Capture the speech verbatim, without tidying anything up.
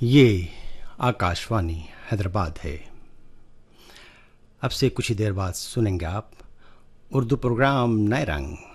ये आकाशवाणी हैदराबाद है। अब से कुछ ही देर बाद सुनेंगे आप उर्दू प्रोग्राम नए रंग।